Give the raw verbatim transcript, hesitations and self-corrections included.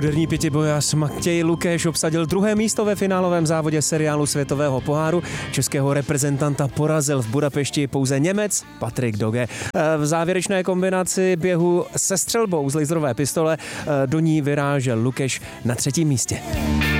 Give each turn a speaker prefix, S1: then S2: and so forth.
S1: Moderní pětibojař Matěj Lukeš obsadil druhé místo ve finálovém závodě seriálu světového poháru. Českého reprezentanta porazil v Budapešti pouze Němec Patrik Doge. V závěrečné kombinaci běhu se střelbou z laserové pistole do ní vyrážel Lukeš na třetím místě.